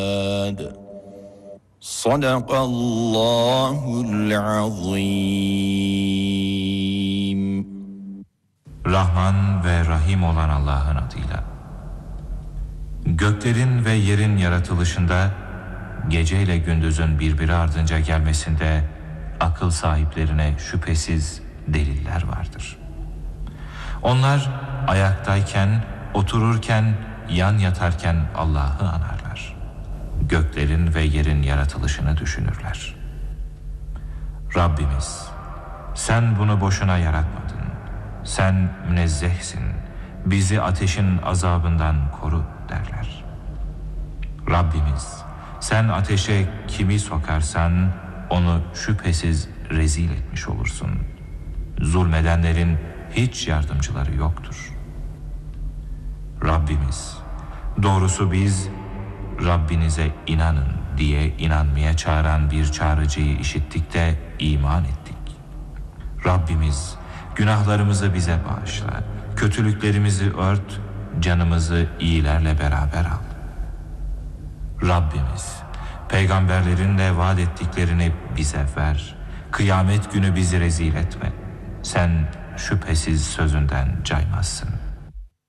Sadakallahul azim. Rahman ve Rahim olan Allah'ın adıyla. Göklerin ve yerin yaratılışında, geceyle gündüzün birbiri ardınca gelmesinde akıl sahiplerine şüphesiz deliller vardır. Onlar ayaktayken, otururken, yan yatarken Allah'ı anarlar. Göklerin ve yerin yaratılışını düşünürler. Rabbimiz, sen bunu boşuna yaratmadın. Sen münezzehsin. Bizi ateşin azabından koru derler. Rabbimiz, sen ateşe kimi sokarsan onu şüphesiz rezil etmiş olursun. Zulmedenlerin hiç yardımcıları yoktur. Rabbimiz, doğrusu biz Rabbinize inanın diye inanmaya çağıran bir çağrıcıyı işittik de iman ettik. Rabbimiz, günahlarımızı bize bağışla, kötülüklerimizi ört, canımızı iyilerle beraber al. Rabbimiz, peygamberlerinle vaat ettiklerini bize ver, kıyamet günü bizi rezil etme. Sen şüphesiz sözünden caymazsın.